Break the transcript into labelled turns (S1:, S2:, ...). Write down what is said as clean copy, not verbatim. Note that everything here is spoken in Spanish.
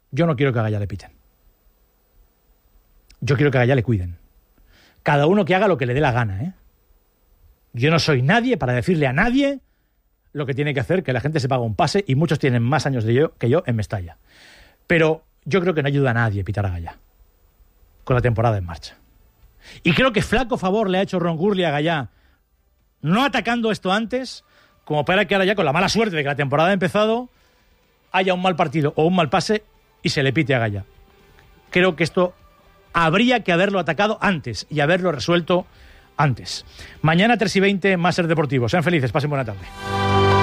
S1: Yo no quiero que a Gallá le piten. Yo quiero que a Gallá le cuiden. Cada uno que haga lo que le dé la gana, ¿eh? Yo no soy nadie para decirle a nadie lo que tiene que hacer, que la gente se paga un pase, y muchos tienen más años que yo en Mestalla. Pero yo creo que no ayuda a nadie pitar a Gallá con la temporada en marcha. Y creo que flaco favor le ha hecho Ron Gurley a Gallá no atacando esto antes, como para que ahora ya, con la mala suerte de que la temporada ha empezado, haya un mal partido o un mal pase y se le pite a Gallá. Creo que esto habría que haberlo atacado antes y haberlo resuelto antes. Mañana 3:20, más Ser Deportivo. Sean felices, pasen buena tarde.